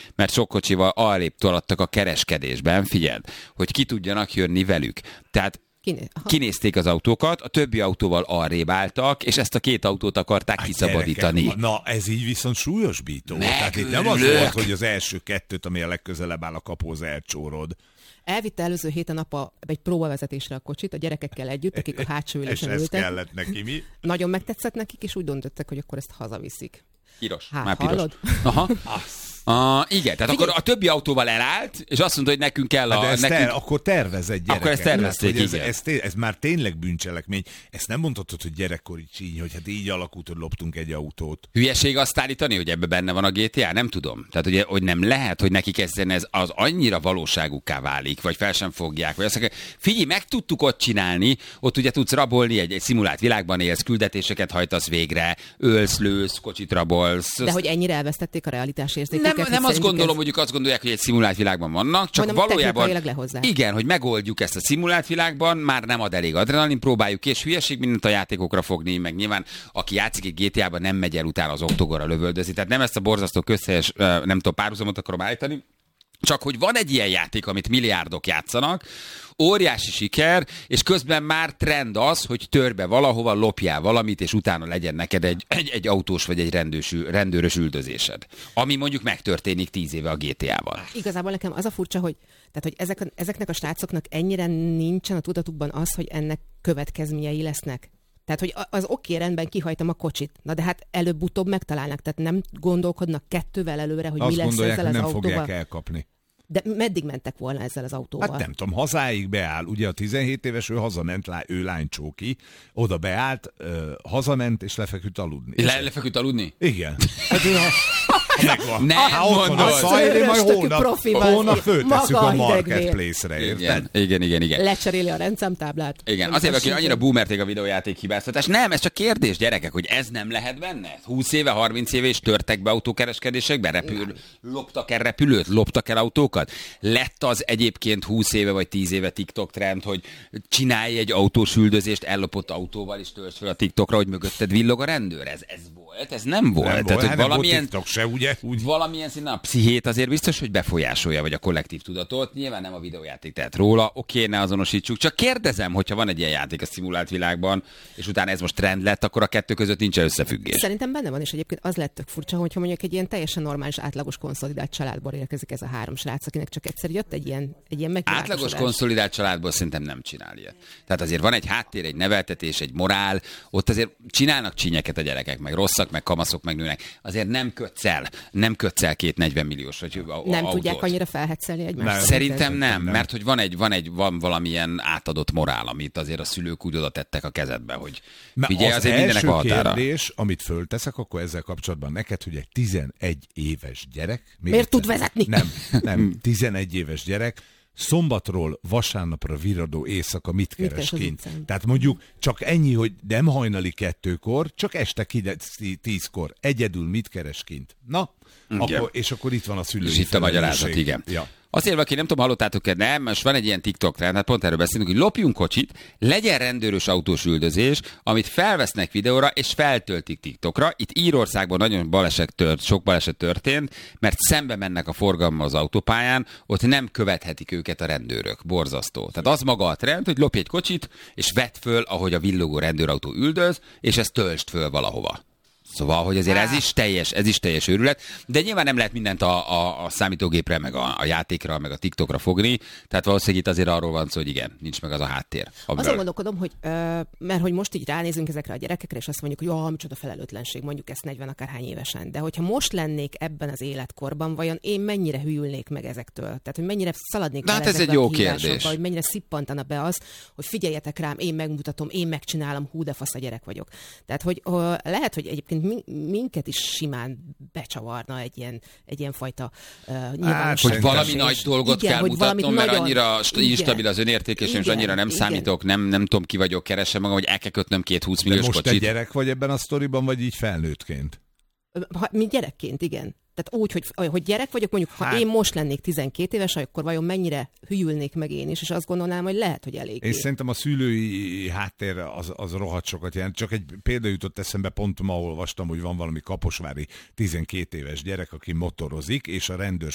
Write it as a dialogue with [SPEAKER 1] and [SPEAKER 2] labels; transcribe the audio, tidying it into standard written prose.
[SPEAKER 1] mert sok kocsival arrébb tolattak a kereskedésben, figyeld, hogy ki tudjanak jönni velük. Tehát kinézték az autókat, a többi autóval arrébb álltak, és ezt a két autót akarták kiszabadítani.
[SPEAKER 2] Gyerekek, na, ez így viszont súlyosbító. Tehát itt nem az volt, hogy az első kettőt, ami a legközelebb áll a kapóhoz, elcsórod.
[SPEAKER 3] Elvitte előző héten apa egy próbavezetésre a kocsit, a gyerekekkel együtt, akik a hátsó ülésen ültek.
[SPEAKER 2] És ez kellett neki, mi?
[SPEAKER 3] Nagyon megtetszett nekik, és úgy döntöttek, hogy akkor ezt hazaviszik.
[SPEAKER 1] Piros.
[SPEAKER 3] Hát,
[SPEAKER 1] már piros.
[SPEAKER 3] hallod?
[SPEAKER 1] Aha. Igen, tehát akkor a többi autóval elállt, és azt mondta, hogy nekünk kell
[SPEAKER 2] akkor tervezett gyerekek.
[SPEAKER 1] Akkor ezt tervezték,
[SPEAKER 2] ez már tényleg bűncselekmény. Ezt nem mondhatod, hogy gyerekkori csíny, hogy hát így alakult, hogy loptunk egy autót.
[SPEAKER 1] Hülyeség azt állítani, hogy ebbe benne van a GTA? Nem tudom. Tehát ugye, hogy nem lehet, hogy nekik ez az annyira valóságukká válik, vagy fel sem fogják, vagy azt mondják, figyelj, meg tudtuk ott csinálni, ott ugye tudsz rabolni, egy szimulált világban élsz, küldetéseket hajtasz végre, ölsz, lősz, kocsit rabolsz.
[SPEAKER 3] De hogy ennyire elvesztették a realitás érzéküket.
[SPEAKER 1] Nem azt gondolom, hogy ők azt gondolják, hogy egy szimulált világban vannak, csak valójában igen, hogy megoldjuk ezt a szimulált világban, már nem ad elég adrenalin, próbáljuk és hülyeség mindent a játékokra fogni, meg nyilván aki játszik egy GTA-ban nem megy el utána az oktogonra lövöldözni. Tehát nem ezt a borzasztó közhelyes, nem tudom, párhuzamot akarom állítani, csak hogy van egy ilyen játék, amit milliárdok játszanak, óriási siker, és közben már trend az, hogy törbe valahova, lopjál valamit, és utána legyen neked egy autós vagy egy rendőrös üldözésed. Ami mondjuk megtörténik 10 éve a GTA-val.
[SPEAKER 3] Igazából nekem az a furcsa, hogy ezeknek a srácoknak ennyire nincsen a tudatukban az, hogy ennek következményei lesznek. Tehát, hogy az oké, rendben, kihajtom a kocsit. Na de hát előbb-utóbb megtalálnak. Tehát nem gondolkodnak kettővel előre, hogy mi lesz ezzel az autóval.
[SPEAKER 2] Azt gondolják, nem fogják elkapni.
[SPEAKER 3] De meddig mentek volna ezzel az autóval?
[SPEAKER 2] Hát nem tudom, hazáig beáll. Ugye a 17 éves, ő hazament, ő lánycsóki, oda beállt, hazament, és lefeküdt aludni.
[SPEAKER 1] Lefeküdt aludni?
[SPEAKER 2] Igen. Hát ő megvan.
[SPEAKER 1] Nem
[SPEAKER 2] ott van a Szajli, majd holnap föltesszük a marketplace-re, érted?
[SPEAKER 1] Igen.
[SPEAKER 3] Lecseréli a rendszámtáblát.
[SPEAKER 1] Igen, azért, aki annyira boomerték a videójáték hibáztatás. Nem, ez csak kérdés, gyerekek, hogy ez nem lehet benne? 20 éve, 30 éve is törtek be autókereskedésekbe, loptak el repülőt, loptak el autókat. Lett az egyébként 20 éve vagy 10 éve TikTok trend, hogy csinálj egy autós üldözést, ellopott autóval is töltsd fel a TikTokra, hogy mögötted villog a rendőr. Ez volt, ez nem volt.
[SPEAKER 2] Nem
[SPEAKER 1] Tehát,
[SPEAKER 2] volt,
[SPEAKER 1] hogy valamilyen
[SPEAKER 2] TikTok se, ugye?
[SPEAKER 1] Valamilyen szinten a pszichét azért biztos, hogy befolyásolja, vagy a kollektív tudatot. Nyilván nem a videójáték tehet róla, oké, ne azonosítsuk. Csak kérdezem, hogyha van egy ilyen játék a szimulált világban, és utána ez most trend lett, akkor a kettő között nincs összefüggés.
[SPEAKER 3] Szerintem benne van, és egyébként az lett tök furcsa, hogyha mondjuk egy ilyen teljesen normális, átlagos konszolidált családból érkezik ez a 3 srác, akinek csak egyszer jött egy ilyen
[SPEAKER 1] átlagos konszolidált családból szerintem nem csinál ilyet. Tehát azért van egy háttér, egy neveltetés, egy morál, ott azért csinálnak csínyeket a gyerekek, meg rosszak, meg kamaszok, meg nőnek. Azért nem kötsz el 240 milliós vagy
[SPEAKER 3] nem
[SPEAKER 1] autót.
[SPEAKER 3] Tudják annyira felhetszelni egymást.
[SPEAKER 1] Szerintem nem, mert hogy van valamilyen átadott morál, amit azért a szülők úgy oda tettek a kezedbe, hogy figyelj,
[SPEAKER 2] az
[SPEAKER 1] azért mindenek a határa.
[SPEAKER 2] Kérdés, amit fölteszek, akkor ezzel kapcsolatban neked, hogy egy 11 éves gyerek...
[SPEAKER 3] Miért tud vezetni?
[SPEAKER 2] Nem, 11 éves gyerek, szombatról vasárnapra virradó éjszaka mit keres kint? Tehát mondjuk csak ennyi, hogy nem hajnali 2-kor, csak este 10-kor. Egyedül mit keres kint? Na, és akkor itt van a szülői
[SPEAKER 1] és itt a magyarázat, igen.
[SPEAKER 2] Ja.
[SPEAKER 1] Azért, aki nem tudom, hallottátok-e, nem, most van egy ilyen TikTok trend, hát pont erről beszélünk, hogy lopjunk kocsit, legyen rendőrös autós üldözés, amit felvesznek videóra, és feltöltik TikTokra. Itt Írországban nagyon sok baleset történt, mert szembe mennek a forgalommal az autópályán, ott nem követhetik őket a rendőrök. Borzasztó. Tehát az maga a trend, hogy lopj egy kocsit, és vedd föl, ahogy a villogó rendőrautó üldöz, és ezt töltsd föl valahova. Szóval, hogy azért ez is teljes őrület, de nyilván nem lehet mindent a számítógépre, meg a játékra, meg a TikTokra fogni, tehát valószínűleg itt azért arról van szó, hogy igen, nincs meg az a háttér.
[SPEAKER 3] Azon gondolkodom, hogy mert hogy most így ránézünk ezekre a gyerekekre, és azt mondjuk, hogy micsoda felelőtlenség, mondjuk ezt 40 akárhány évesen, de hogyha most lennék ebben az életkorban, vajon én mennyire hűlnék meg ezektől? Tehát, hogy mennyire szaladnék
[SPEAKER 1] hát ez egy jó kérdés.
[SPEAKER 3] Hogy mennyire szippantana be az, hogy figyeljetek rám, én megmutatom, én megcsinálom, hú de fasz a gyerek vagyok. Tehát, hogy lehet, hogy egyébként minket is simán becsavarna egy ilyen fajta nyilvánosság.
[SPEAKER 1] Hogy valami nagy dolgot kell mutatnom, mert annyira instabil az önértékésem, és annyira nem számítok, nem tudom, ki vagyok, keresem magam, hogy el kell kötnöm 2-20 milliós kocsit.
[SPEAKER 2] De most te gyerek vagy ebben a sztoriban, vagy így felnőttként?
[SPEAKER 3] Mint gyerekként, igen. Tehát úgy, hogy gyerek vagyok, mondjuk, ha én most lennék 12 éves, akkor vajon mennyire hülyülnék meg én is, és azt gondolnám, hogy lehet, hogy elég.
[SPEAKER 2] És szerintem a szülői háttér az rohadt sokat jelent. Csak egy példa jutott eszembe, pont ma olvastam, hogy van valami kaposvári 12 éves gyerek, aki motorozik, és a rendőr